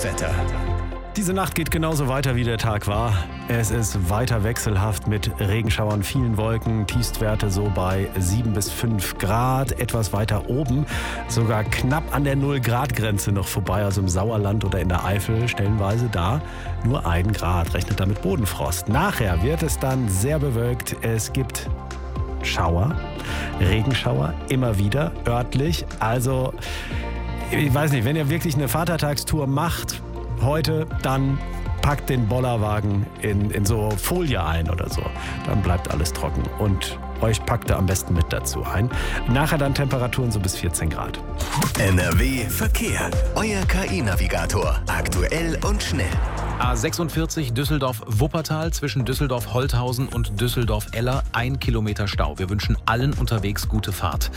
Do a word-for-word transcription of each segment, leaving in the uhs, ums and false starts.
Wetter. Diese Nacht geht genauso weiter, wie der Tag war. Es ist weiter wechselhaft mit Regenschauern, vielen Wolken, Tiefstwerte so bei sieben bis fünf Grad. Etwas weiter oben, sogar knapp an der null-Grad-Grenze noch vorbei, also im Sauerland oder in der Eifel stellenweise da. Nur ein Grad, rechnet damit Bodenfrost. Nachher wird es dann sehr bewölkt. Es gibt Schauer, Regenschauer, immer wieder örtlich. Also, ich weiß nicht, wenn ihr wirklich eine Vatertagstour macht, heute, dann packt den Bollerwagen in, in so Folie ein oder so. Dann bleibt alles trocken. Und euch packt ihr am besten mit dazu ein. Nachher dann Temperaturen so bis vierzehn Grad. N R W Verkehr. Euer K I-Navigator. Aktuell und schnell. A sechsundvierzig Düsseldorf-Wuppertal zwischen Düsseldorf-Holthausen und Düsseldorf-Eller. Ein Kilometer Stau. Wir wünschen allen unterwegs gute Fahrt.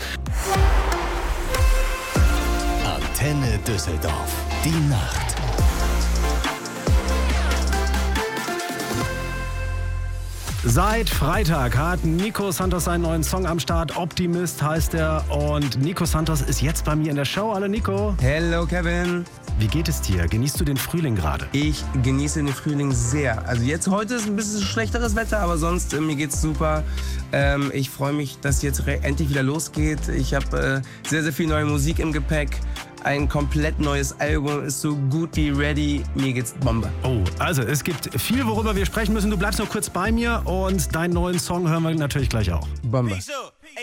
Antenne Düsseldorf. Die Nacht. Seit Freitag hat Nico Santos seinen neuen Song am Start. Optimist heißt er. Und Nico Santos ist jetzt bei mir in der Show. Hallo Nico. Hello Kevin. Wie geht es dir? Genießt du den Frühling gerade? Ich genieße den Frühling sehr. Also jetzt heute ist ein bisschen schlechteres Wetter, aber sonst äh, mir geht's super. Ähm, ich freue mich, dass jetzt re- endlich wieder losgeht. Ich habe äh, sehr, sehr viel neue Musik im Gepäck. Ein komplett neues Album ist so gut wie ready. Mir geht's Bombe. Oh, also es gibt viel, worüber wir sprechen müssen. Du bleibst noch kurz bei mir und deinen neuen Song hören wir natürlich gleich auch. Bombe.